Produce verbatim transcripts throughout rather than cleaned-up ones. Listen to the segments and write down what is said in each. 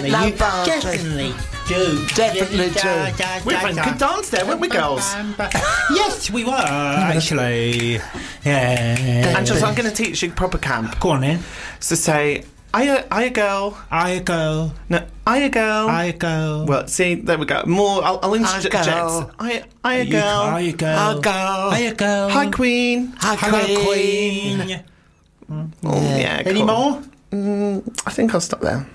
definitely. No you barging. definitely do. Definitely do. Da, da, We da, went da. good dance there, weren't we, girls? Yes, we were, actually. Yeah. Angela, I'm going to teach you proper camp. Go on then. So say, I a girl. I go. No, I a girl. I go. Well, see, there we go. More, I'll, I'll interject. girl. I, I a You- girl. I go. I go. I go. Hi, Queen. Hi, Hello, Queen. Queen. Oh, yeah, Any cool. more? Mm, I think I'll stop there.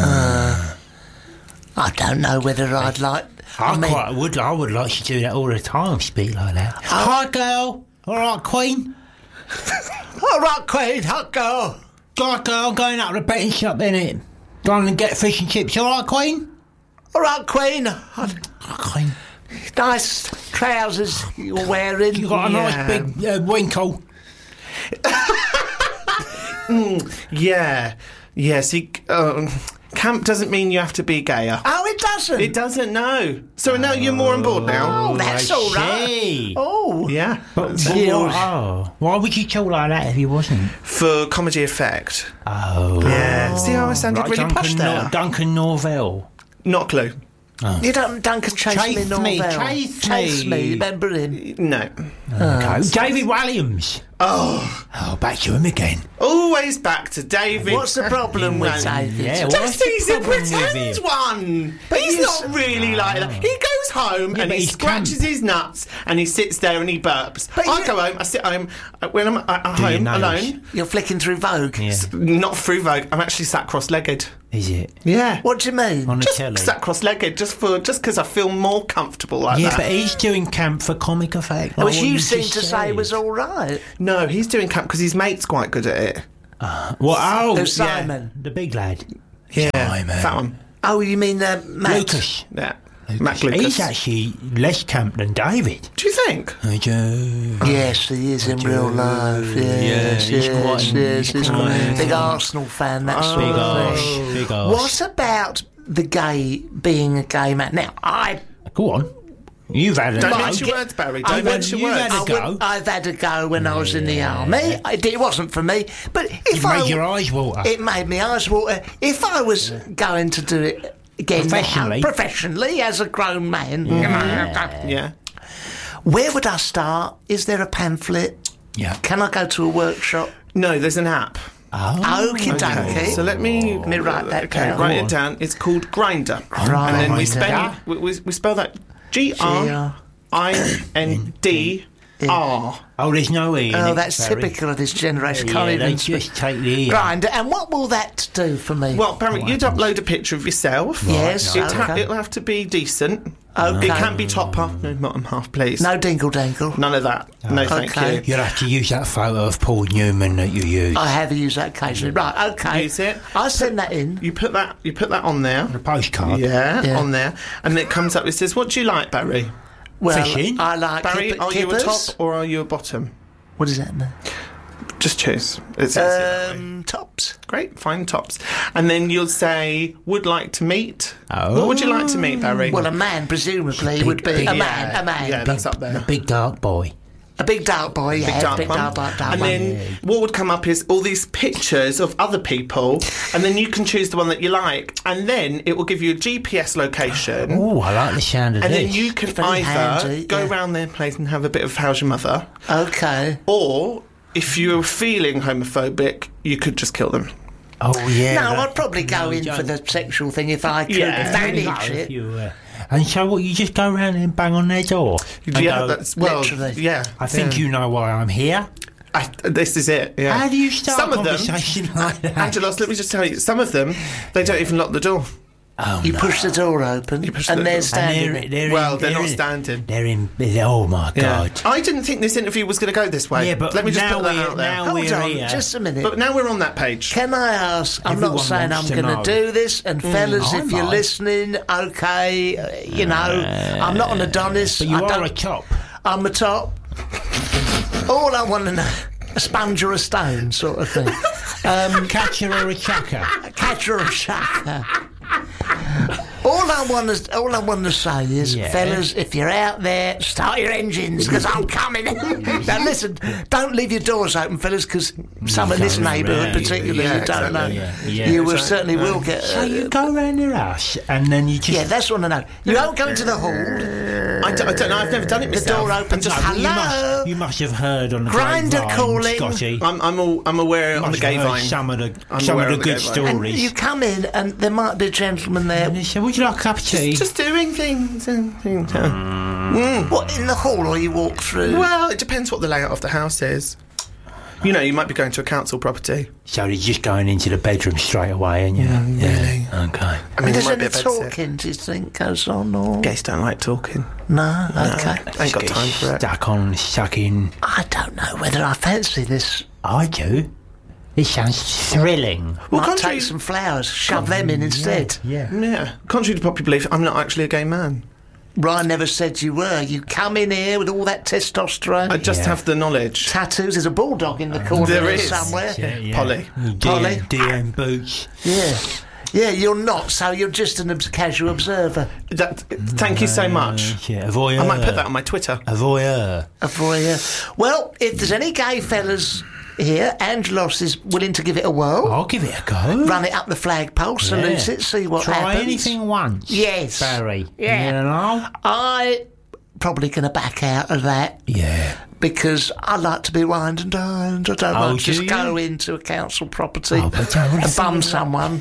I don't know whether I'd like. I, I mean, quite would. I would like to do that all the time. Speak like that. Hi, girl. All right, Queen. all right, Queen, hot girl. Hi, girl. I'm going up to the betting shop, innit? Going to get fish and chips. All right, Queen. All right, Queen. Oh, Queen. Nice trousers you're wearing. You got a Yeah. nice big uh, winkle. Yeah. Yeah, see, um, camp doesn't mean you have to be gayer. Oh, it doesn't. It doesn't, no. So now you're more on board now. Oh, that's I all right. see. Oh, Yeah. But Cheers. oh, why would you talk like that if you wasn't? For comedy effect. Oh, Yeah. See how I sounded like really Duncan, posh there? Nor- Duncan Norvell. Not a clue. you don't Duncan Chase Chase me, me, Norvell. chase Chase me. me. Remember him? No. Okay. David Williams. Oh. Oh, back to him again. Always back to David. What's the problem with No. David? Yeah, what's Just the he's a problem with pretend him? one. But he's you not s- really like that. He goes home Yeah, and but he he's scratches camp. his nuts and he sits there and he burps. But I you- go home, I sit home uh, when I'm at at Do your home nails. alone. You're flicking through Vogue. Yeah. Not through Vogue. I'm actually sat cross-legged. Is it? Yeah. What do you mean? On the Just telly? sat cross-legged, just for just because I feel more comfortable like Yeah, that. but he's doing camp for comic effect. Which like what you just seem to say said. was all right. No, he's doing camp because his mate's quite good at it. Well, oh, Who's yeah, Simon? the big lad. Yeah, Simon. that one. Oh, you mean uh, Matt? Lucas. Yeah, Mac Lucas. He's actually less camp than David. Do you think? I do. Yes, he is in real life. Yes, he's yes, quite- yes. He's quite- quite big Arsenal fan. That sort Big of arse. thing. Big arse. What about the gay being a gay man? Now, I Go on. You've had a Don't go. mince your get- words, Barry. I Don't went- mince your you've words. had a I go. would, I've had a go when I was in the army. I, it wasn't for me, but if It I made your eyes water. it made me eyes water. If I was going to do it again, Professionally. now, professionally as a grown man, you know, Yeah. where would I start? Is there a pamphlet? Yeah. Can I go to a workshop? No, there's an app. Oh. Okie dokie. So let me Let me write that okay, down. write Go on. it down. It's called Grinder, Grindr. and then we Grindr. spell we, we, we spell that G R I N D R. Oh, there's no E in Oh, it, that's Barry. typical of this generation. Yeah, Can't they even just take the E. grinder. And what will that do for me? Well, Barry, you'd upload a picture of yourself. Yes, It'd ha- okay. it'll have to be decent. Okay. It can't be top half, no bottom half, please. no dingle dangle. None of that. No, thank Okay. you. You'll have to use that photo of Paul Newman that you used. I have used that occasionally. Right, okay. Use it. I'll send that in. You put that. You put that on there. The postcard. Yeah, Yeah. on there, and it comes up. It says, "What do you like, Barry? Well, Fishing? I like Barry, kip- are you a kippers. top or are you a bottom? What does that mean? Just choose. It's easy that way. Um, tops. Great, fine tops. And then you'll say, would like to meet. Oh. What would you like to meet, Barry? Well, a man presumably Big- would be big- a yeah, man. A man. Yeah, that's up The there. big dark boy. A big dark boy. Yeah, Big dark big one. dark, dark, dark and one. then what would come up is all these pictures of other people, and then you can choose the one that you like, and then it will give you a G P S location. Oh, I like the sound of And this. then you can Very either handy, go yeah. round their place and have a bit of how's your mother, Okay. or if you're feeling homophobic, you could just kill them. Oh, yeah. No, that- I'd probably go no, in you for don't. the sexual thing if I could Yeah. manage No, if it. you, uh, and so what, you just go around and bang on their door? And Yeah, go, that's well, Literally. yeah. I think yeah. you know why I'm here. I, this is it. Yeah. How do you start Some a of them, conversation like that? Angelos, let me just tell you, some of them, they don't even lock the door. Oh, You no. push the door open, push and the they're door. And standing. they're, there. they're Well, in, they're not in- standing. They're in. Oh my god! I didn't think this interview was going to go this way. Yeah, but let me just now put that we're- out there. now Hold we're on, here. just a minute. But now we're on that page. Can I ask? I'm Everyone not saying I'm wants to going know. to do this, and fellas, I if you're might. listening, okay, uh, you know, I'm not an Adonis. But you I are don't- a top. I'm a top. All I want to know, a sponge or a stone, sort of thing. Um, Catcher or a chucker? a catcher or a shaker. All all I want to all I want to say is, Yeah. fellas, if you're out there, start your engines because I'm coming. Now listen, don't leave your doors open, fellas, because some in this Yeah, neighbourhood, yeah, particularly, yeah, you don't know. exactly. Yeah, yeah. you will Exactly. certainly Yeah. will get. So Uh, you go round their house and then you just... yeah, that's what I know. You won't go into the hall. I don't, I don't know. I've never done it The myself. door opens. No, Just but you hello. must, you must have heard on the Grinder grapevine, calling. Scotty. I'm, I'm, all, I'm aware on the Must have gay heard vine. Some of the, I'm some aware of on the the good gay vine. And stories. you come in, and there might be a gentleman there. And they say, would you like a cup of tea? Just doing things. And things. What, in the hall, or you walk through? Well, it depends what the layout of the house is. You know, you might be going to a council property. So you're just going into the bedroom straight away, and you? Mm, really? Okay. I And mean, there's there might be any a bed sit. talking, do you think, goes on? Or... Gays don't like talking. No? Okay. I ain't got Just time for it. Stuck on, sucking. I don't know whether I fancy this. I do. It sounds thrilling. Well, Might contrary, take some flowers, shove them in instead. Yeah. yeah, contrary to popular belief, I'm not actually a gay man. Ryan never said you were. You come in here with all that testosterone. I just Yeah. have the knowledge. Tattoos. There's a bulldog in the corner There there is. somewhere. Yeah, yeah. Polly. Polly. D M boots. Yeah. Yeah, you're not, so you're just an obs- casual observer. That, thank you so much. Uh, yeah, a voyeur. I might put that on my Twitter. A voyeur. A voyeur. Well, if there's any gay fellas here, Angelos is willing to give it a whirl. I'll give it a go. Run it up the flagpole, salute Yeah. it, see what Try happens. anything once. Yes. Barry. Yeah. You know? I probably going to back out of that Yeah. because I like to be wined and dined. I don't Oh, like to just do you? go into a council property Oh, but don't and bum say that. someone.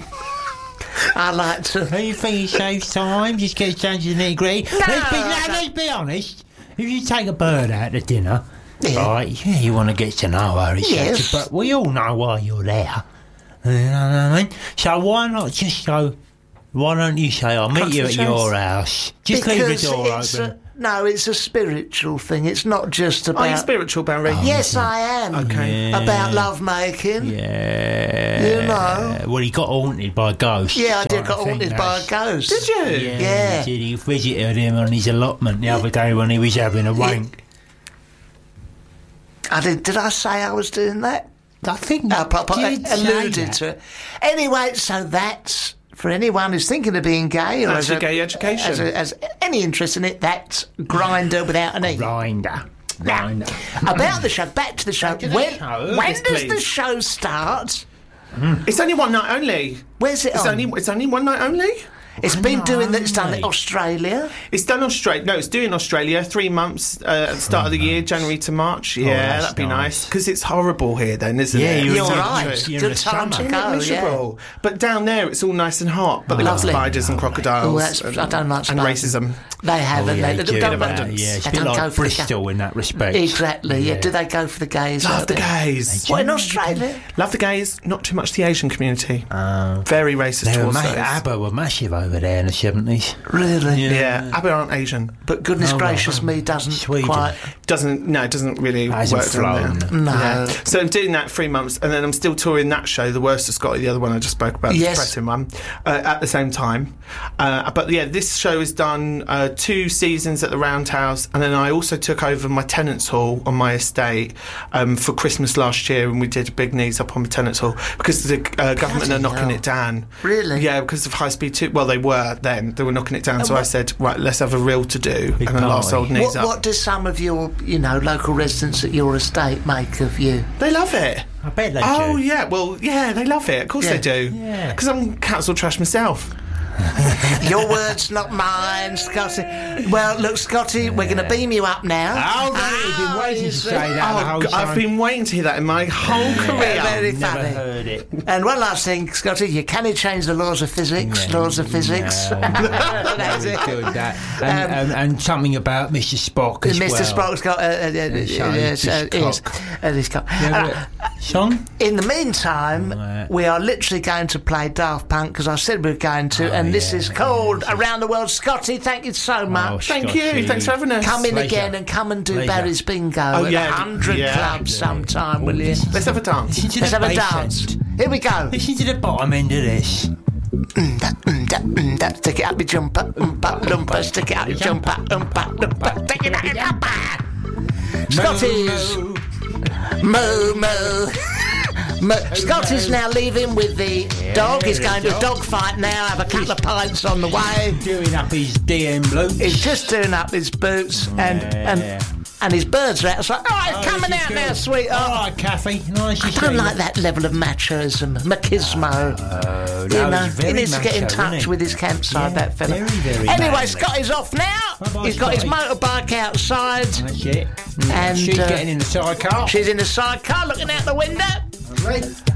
I like to. Do you think it saves time? Just get down to the nitty gritty. No, let's, be, I no, don't- let's be honest. If you take a bird out to dinner, Yeah. right, yeah, you want to get to know her, et cetera, Yes. but we all know why you're there. You know what I mean? So why not just go, why don't you say, I'll meet Cut to you the at chase. your house. Just leave the Because door it's open. a, no, it's a spiritual thing. It's not just about. Are you spiritual, Barry? Yes, I am. Okay. Yeah. About love making. Yeah. You know. Well, he got haunted by ghosts. Yeah, I so did got think haunted by a that's- ghost. Did you? Yeah, Yeah. he did. He visited him on his allotment the other day when he was having a wank. I did. Did I say I was doing that? I think I pop- I did say alluded that. to it. Anyway, so that's for anyone who's thinking of being gay or That's as your gay education. as, a, as any interest in it. That's Grinder without an e. Grinder. Now, Grinder. about the show. Back to the show. to the when show. when Yes, does please. the show start? It's only one night only. Where's it It's on? only it's only one night only. It's been One doing night that. It's done only. in Australia. It's done Australia. No, it's doing Australia. Three months uh, at the start of the year, January to March. Yeah, that's that'd be nice. nice because it's horrible here. Then, isn't Yeah, it? you're You're in right. the- you're in Good the time to summer. go. Isn't it Yeah. miserable? But down there, it's all nice and hot. But they got Lovely. spiders and crocodiles. Oh, that's- and, I don't like and spiders. racism. They have, Oh, and yeah, they, you they do don't. that, they yeah, it's a don't bit go like for the Bristol ga- in that respect. Exactly. Yeah. Yeah. Do they go for the gays? Love out the there? gays. What in Australia? Love the gays. Not too much the Asian community. Uh, Very racist they were towards ma- those. ABBA were massive over there in the seventies. Really? Yeah, ABBA aren't Asian. But goodness Oh, gracious well, me, doesn't Sweden. quite. Doesn't no, it doesn't really Hasn't work down there. flown. No. Yeah. So I'm doing that three months, and then I'm still touring that show, The Worst of Scotty, the other one I just spoke about, the Yes. depressing one, uh, at the same time. Uh, but yeah, this show has done uh, two seasons at the Roundhouse, and then I also took over my tenants hall on my estate um, for Christmas last year, and we did a big knees up on my tenants hall because the uh, government are knocking hell. it down. Really? Yeah, because of high speed two. Well, they were then. They were knocking it down. So I said, right, let's have a real to do, Big and a last party. old knees What, up. what do some of your, you know, local residents at your estate make of you? They love it. I bet they Oh do. yeah, well yeah, they love it. Of course Yeah. they do. Yeah. Because I'm council trash myself. Your words, not mine, Scotty. Well, look, Scotty, we're going to beam you up now. Oh, no, you've been waiting to yes. say that the Oh, whole God, time. I've been waiting to hear that in my whole career. Very Never funny. heard it. And one last thing, Scotty, you can change the laws of physics, Yeah, laws of physics. no. That's Very it. good, that. And, and, and something about Mister Spock as Mister well. Spock's got uh, uh, uh, shows yes, his uh, yes, cock. uh, his cock. Yeah, Uh, but- Sean? In the meantime, Right. we are literally going to play Daft Punk because I said we were going to, Oh, and this yeah, is called yeah. Around the World. Scotty, thank you so Oh, much. Thank Scotty. you. Thanks for having us. Come in Pleasure. again and come and do Pleasure. Barry's Bingo Oh, at yeah, a hundred yeah. clubs sometime, will you? Let's have a dance. Listen to Let's the have a bass dance. end. Here we go. Listen to the bottom end of this. Mm, da, mm, da, mm, da. Stick it up your jumper, oompa, loompa. Stick it up your jumper, oompa, loompa. Stick it up your jumper. Scotty's Moo, moo. moo moo. M- Scotty's now leaving with the dog. He's going to a dog fight now, have a couple of pints on the way. Doing up his D M boots. He's just doing up his boots, and and and his birds are outside. Oh, it's Oh, coming this is out good. now, sweetheart. All right, Kathy. Nice to I see don't you. like that level of machismo, machismo. Oh, you no, know, he's he very needs to get in macho, touch isn't he? with his campsite, Yeah, that fella. very, very anyway, manly. Scotty's off now. Bye-bye, He's got his Scotty. motorbike outside. That's it. And, she's uh, getting in the sidecar. She's in the sidecar looking out the window. Right.